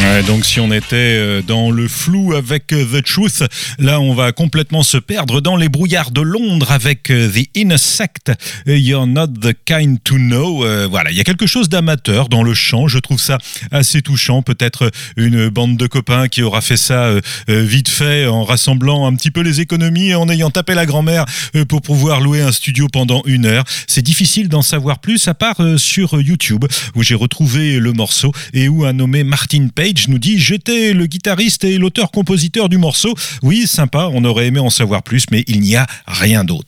Ouais, donc si on était dans le flou avec The Truth, là on va complètement se perdre dans les brouillards de Londres avec The Insect, You're Not the Kind to Know. Voilà, il y a quelque chose d'amateur dans le chant, je trouve ça assez touchant. Peut-être une bande de copains qui aura fait ça vite fait en rassemblant un petit peu les économies et en ayant tapé la grand-mère pour pouvoir louer un studio pendant 1 heure. C'est difficile d'en savoir plus à part sur YouTube où j'ai retrouvé le morceau et où un nommé Martin Page nous dit « J'étais le guitariste et l'auteur-compositeur du morceau. Oui, sympa, on aurait aimé en savoir plus, mais il n'y a rien d'autre. »